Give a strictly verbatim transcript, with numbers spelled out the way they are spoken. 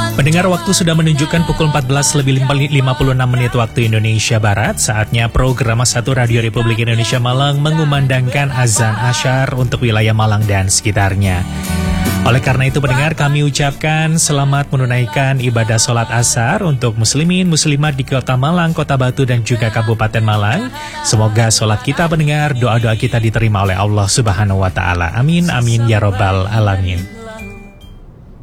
Pendengar, waktu sudah menunjukkan pukul empat belas lebih lima puluh enam menit waktu Indonesia Barat. Saatnya program satu Radio Republik Indonesia Malang mengumandangkan azan asyar untuk wilayah Malang dan sekitarnya. Oleh karena itu pendengar, kami ucapkan selamat menunaikan ibadah sholat asar untuk muslimin muslimat di Kota Malang, Kota Batu dan juga Kabupaten Malang. Semoga sholat kita pendengar, doa-doa kita diterima oleh Allah Subhanahu wa Ta'ala. Amin, amin, ya Robbal Alamin.